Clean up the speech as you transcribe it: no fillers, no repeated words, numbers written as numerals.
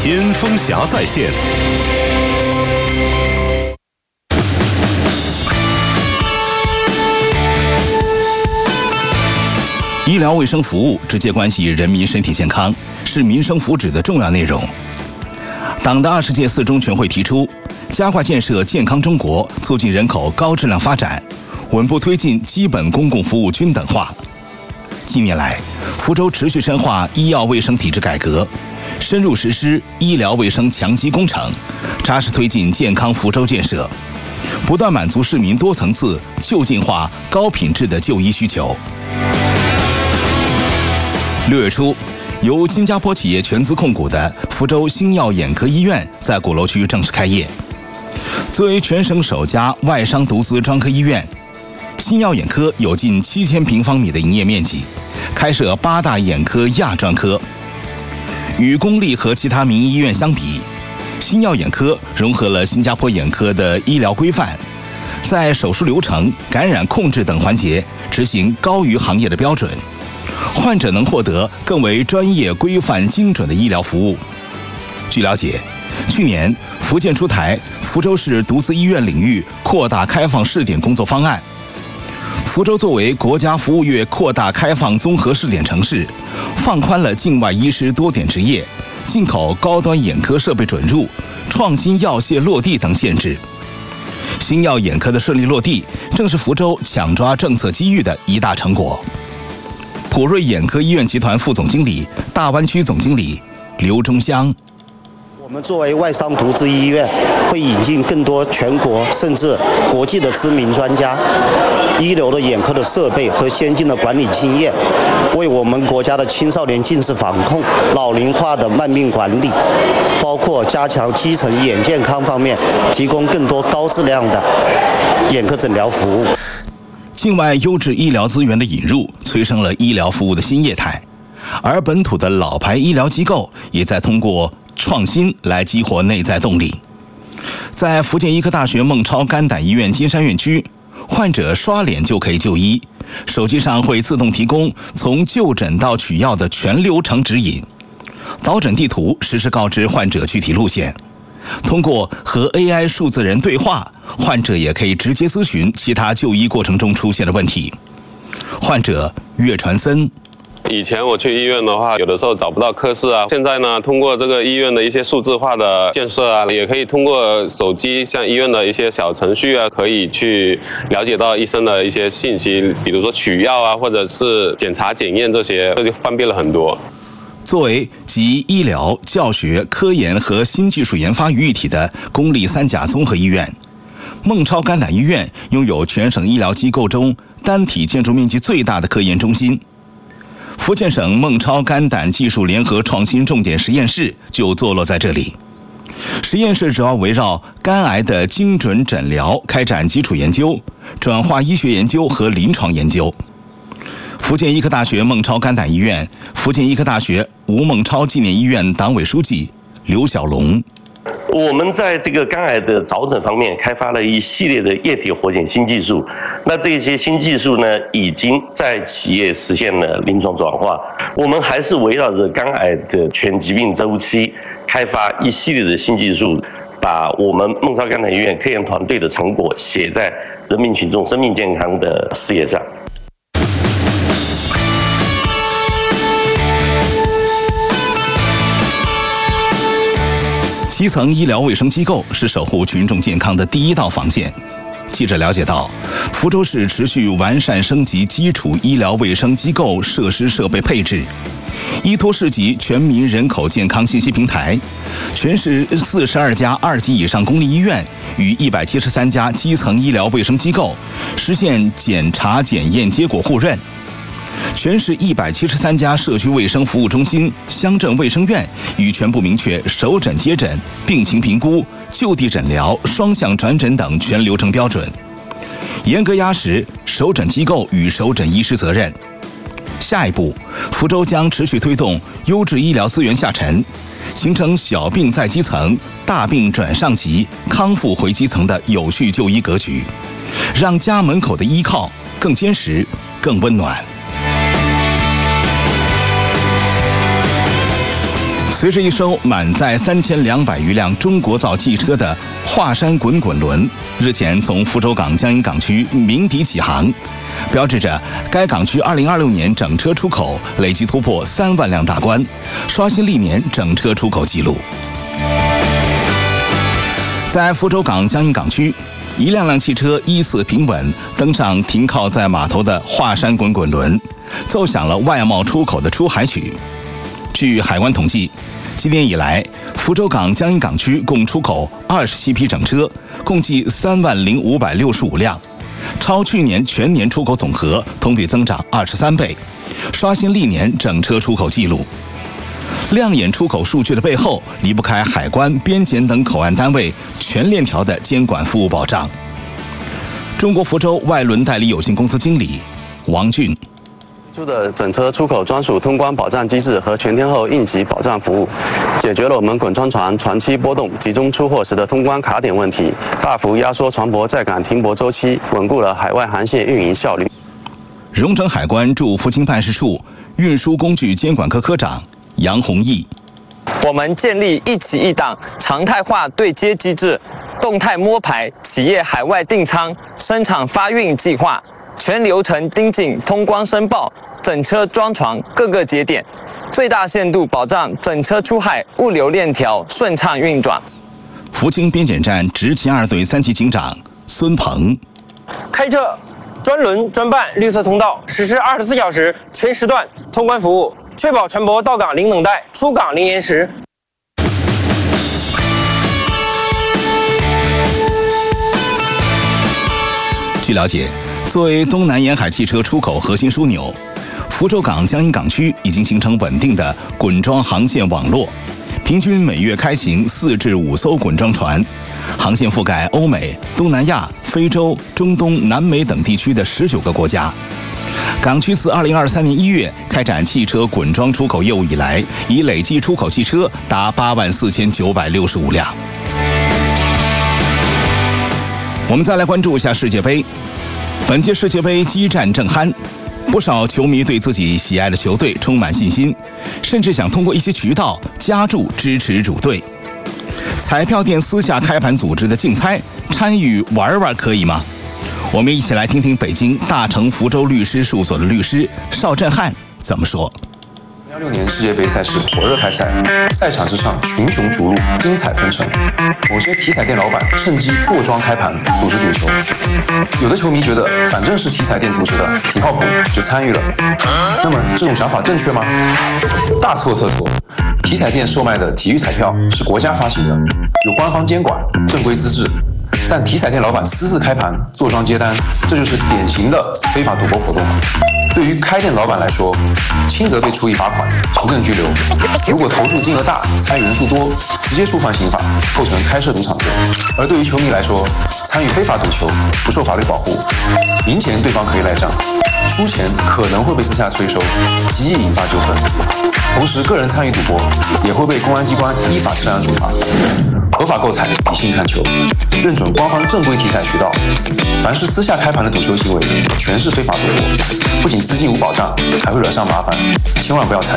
先锋侠在线。医疗卫生服务直接关系人民身体健康，是民生福祉的重要内容。党的20届4中全会提出，加快建设健康中国，促进人口高质量发展，稳步推进基本公共服务均等化。近年来，福州持续深化医药卫生体制改革，深入实施医疗卫生强基工程，扎实推进健康福州建设，不断满足市民多层次、就近化、高品质的就医需求。6月初，由新加坡企业全资控股的福州新药眼科医院在鼓楼区正式开业。作为全省首家外商独资专科医院，新药眼科有近7000平方米的营业面积，开设8大眼科亚专科。与公立和其他民营医院相比，新药眼科融合了新加坡眼科的医疗规范，在手术流程、感染控制等环节执行高于行业的标准，患者能获得更为专业、规范、精准的医疗服务。据了解，去年福建出台福州市独资医院领域扩大开放试点工作方案。福州作为国家服务业扩大开放综合试点城市，放宽了境外医师多点执业、进口高端眼科设备准入、创新药械落地等限制。新药眼科的顺利落地，正是福州抢抓政策机遇的一大成果。普瑞眼科医院集团副总经理、大湾区总经理刘忠香。 我们作为外商独资医院，会引进更多全国甚至国际的知名专家、一流的眼科的设备和先进的管理经验，为我们国家的青少年近视防控、老龄化的慢病管理，包括加强基层眼健康方面，提供更多高质量的眼科诊疗服务。 境外优质医疗资源的引入，催生了医疗服务的新业态，而本土的老牌医疗机构也在通过创新来激活内在动力。在福建医科大学孟超肝胆医院金山院区，患者刷脸就可以就医，手机上会自动提供从就诊到取药的全流程指引，导诊地图实时告知患者具体路线。通过和 AI 数字人对话，患者也可以直接咨询其他就医过程中出现的问题。患者岳传森。 以前我去医院的话，有的时候找不到科室啊。现在呢，通过这个医院的一些数字化的建设啊，也可以通过手机，像医院的一些小程序啊，可以去了解到医生的一些信息，比如说取药啊，或者是检查检验这些，这就方便了很多。 作为集医疗、教学、科研和新技术研发于一体的公立3甲综合医院，孟超肝胆医院拥有全省医疗机构中单体建筑面积最大的科研中心。福建省孟超肝胆技术联合创新重点实验室就坐落在这里。实验室主要围绕肝癌的精准诊疗开展基础研究、转化医学研究和临床研究。福建医科大学孟超肝胆医院、福建医科大学吴孟超纪念医院党委书记刘小龙。 我们在这个肝癌的早诊方面开发了一系列的液体活检新技术，那这些新技术呢，已经在企业实现了临床转化。我们还是围绕着肝癌的全疾病周期，开发一系列的新技术，把我们孟超肝胆医院科研团队的成果写在人民群众生命健康的事业上。 基层医疗卫生机构是守护群众健康的第一道防线。记者了解到，福州市持续完善升级基础医疗卫生机构设施设备配置，依托市级全民人口健康信息平台，全市42家2级以上公立医院与173家基层医疗卫生机构实现检查检验结果互认。全市173家社区卫生服务中心、乡镇卫生院已全部明确首诊接诊、病情评估、就地诊疗、双向转诊等全流程标准，严格压实首诊机构与首诊医师责任。下一步，福州将持续推动优质医疗资源下沉，形成小病在基层、大病转上级、康复回基层的有序就医格局，让家门口的依靠更坚实、更温暖。 随着一艘满载3200余辆中国造汽车的华山滚滚轮日前从福州港江阴港区鸣笛起航，标志着该港区2026年整车出口累计突破3万辆大关，刷新历年整车出口纪录。在福州港江阴港区，一辆辆汽车依次平稳登上停靠在码头的华山滚滚轮，奏响了外贸出口的出海曲。据海关统计，今年以来，福州港江阴港区共出口27批整车，共计30565辆，超去年全年出口总和同比增长23倍，刷新历年整车出口纪录。亮眼出口数据的背后，离不开海关、边检等口岸单位全链条的监管服务保障。中国福州外轮代理有限公司经理王俊。 出的整车出口专属通关保障机制和全天候应急保障服务，解决了我们滚装船船期波动、集中出货时的通关卡点问题，大幅压缩船舶在港停泊周期，稳固了海外航线运营效率。 荣成海关驻福清办事处运输工具监管科科长杨宏毅。 我们建立一起一档常态化对接机制，动态摸排企业海外订仓、生产发运计划，全流程盯紧通关申报、整车装船各个节点，最大限度保障整车出海物流链条顺畅运转。 福清边检站执勤2队3级警长孙鹏。 开设专轮专办绿色通道，实施24小时全时段通关服务，确保船舶到港零等待，出港零延时。 据了解，作为东南沿海汽车出口核心枢纽，福州港江阴港区已经形成稳定的滚装航线网络，平均每月开行4至5艘滚装船，航线覆盖欧美、东南亚、非洲、中东、南美等地区的19个国家。港区自2023年1月开展汽车滚装出口业务以来，已累计出口汽车达84965辆。我们再来关注一下世界杯。本届世界杯激战正酣，不少球迷对自己喜爱的球队充满信心，甚至想通过一些渠道加注支持主队。彩票店私下开盘组织的竞猜，参与玩玩可以吗？我们一起来听听北京大成福州律师事务所的律师邵振汉怎么说。 2016年世界杯赛事火热开赛，赛场之上群雄逐鹿，精彩纷呈。某些体彩店老板趁机坐庄开盘，组织赌球。有的球迷觉得，反正是体彩店组织的，挺靠谱，就参与了。那么这种想法正确吗？大错特错！体彩店售卖的体育彩票是国家发行的，有官方监管，正规资质。但体彩店老板私自开盘、坐庄接单，这就是典型的非法赌博活动。对于开店老板来说，轻则被处以罚款、行政拘留；如果投注金额大、参与人数多，直接触犯刑法，构成开设赌场罪。而对于球迷来说，参与非法赌球不受法律保护，赢钱对方可以赖账，输钱可能会被私下催收，极易引发纠纷。同时，个人参与赌博也会被公安机关依法治安处罚。合法购彩，理性看球，认准官方正规体彩渠道。凡是私下开盘的赌球行为，全是非法赌博，不仅资金无保障，还会惹上麻烦，千万不要参与。